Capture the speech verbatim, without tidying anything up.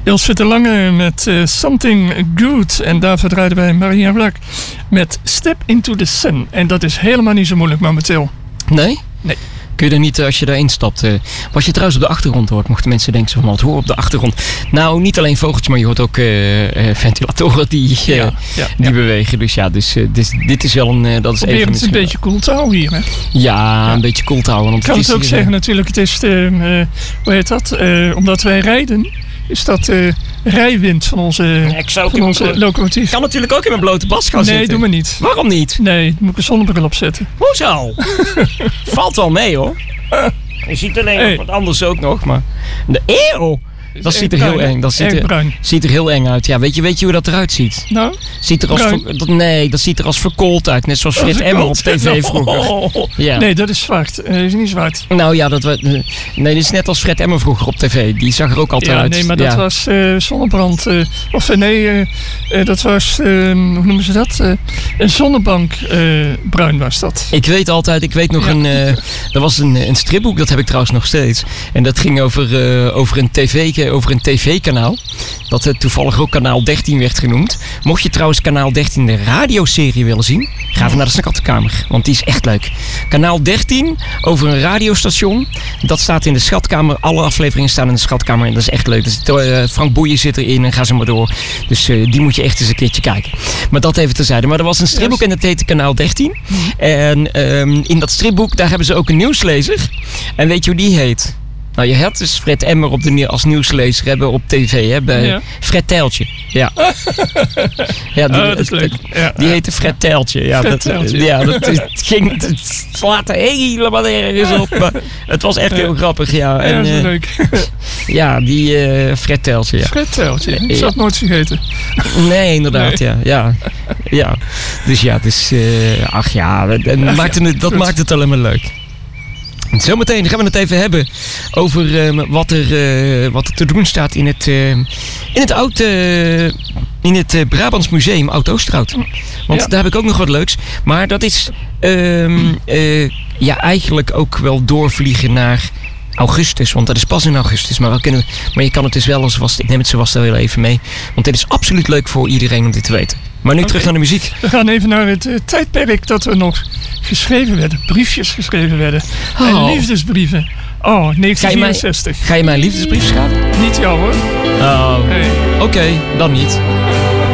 Ilse de Lange met uh, Something Good. En daarvoor draaiden wij Maria Vlak met Step Into the Sun. En dat is helemaal niet zo moeilijk momenteel. Nee? Nee. Kun je er niet, als je daarin stapt... Uh, wat je trouwens op de achtergrond hoort, mochten mensen denken van wat hoor op de achtergrond. Nou, niet alleen vogeltjes, maar je hoort ook uh, uh, ventilatoren die, uh, ja, ja, die ja. bewegen. Dus ja, dus, uh, dit, dit is wel een... Uh, dat is Probeer even het een beetje koel te houden hier, hè? Ja, ja, een beetje koel te houden. Want ik kan het, het ook is, zeggen uh, natuurlijk, het is de, uh, hoe heet dat? Uh, omdat wij rijden, is dat uh, rijwind van onze, ja, ik zou van onze locomotief. Ik kan natuurlijk ook in mijn blote bas gaan nee, zitten. Nee, doe maar niet. Waarom niet? Nee, dan moet ik een zonnebril opzetten. Hoezo? Valt wel mee, hoor. Je ziet alleen hey. nog wat anders ook nog, maar... De eeuw! Dat ziet er bruin, heel eng. Dat ziet er, ziet er heel eng uit. Ja, weet je, weet je hoe dat eruit ziet? Nou? Ziet er als ver, dat, nee, dat ziet er als verkoold uit. Net zoals Fred Emmer op tv vroeger. Oh, ja. Nee, dat is zwart. Uh, dat is niet zwart. Nou ja, dat, nee, dat is net als Fred Emmer vroeger op tv. Die zag er ook altijd ja, uit. Nee, maar dat ja. was uh, zonnebrand. Uh, of nee, uh, uh, dat was, uh, hoe noemen ze dat? Uh, een zonnebankbruin uh, was dat. Ik weet altijd, ik weet nog ja. een... Uh, er was een, een stripboek, dat heb ik trouwens nog steeds. En dat ging over, uh, over een tv... over een tv-kanaal, dat uh, toevallig ook kanaal dertien werd genoemd. Mocht je trouwens kanaal dertien de radioserie willen zien, ga even naar de Schatkamer, want die is echt leuk. Kanaal dertien over een radiostation, dat staat in de Schatkamer. Alle afleveringen staan in de Schatkamer en dat is echt leuk. Dus, uh, Frank Boeien zit erin en ga zo maar door. Dus uh, die moet je echt eens een keertje kijken. Maar dat even terzijde. Maar er was een stripboek en dat heette kanaal dertien. En um, in dat stripboek, daar hebben ze ook een nieuwslezer. En weet je hoe die heet? Nou, je had dus Fred Emmer op de, als nieuwslezer hebben op tv, hè, bij ja. Fred Tijltje. Ja. ja, die, oh, dat is leuk. Ja. Die heette Fred Tijltje. Ja, Fred dat, Tijltje. Ja, dat het ging, het slaat er helemaal ergens op. Maar het was echt heel grappig, ja. En, ja, dat is uh, leuk. ja, die uh, Fred Tijltje, ja. Fred Tijltje, ik zou het nooit vergeten. Nee, inderdaad, nee. Ja, ja. Ja. Dus ja, dus, uh, ach ja, dat, ach, maakt, ja, het, dat maakt het alleen maar leuk. Zometeen gaan we het even hebben over uh, wat, er, uh, wat er te doen staat in het, uh, in het, oud, uh, in het uh, Brabants Museum Oud-Oosterhout. Want ja. daar heb ik ook nog wat leuks. Maar dat is uh, uh, ja, eigenlijk ook wel doorvliegen naar augustus. Want dat is pas in augustus. Maar, we kunnen, maar je kan het dus wel als was. Ik neem het zo was heel even mee. Want dit is absoluut leuk voor iedereen om dit te weten. Maar nu okay. terug naar de muziek. We gaan even naar het uh, tijdperk dat er nog geschreven werden. Briefjes geschreven werden. Oh. En liefdesbrieven. Oh, negentien vierenzestig. Ga je mijn liefdesbrief schrijven? Niet jou hoor. Oh, nee. Oké, okay, dan niet.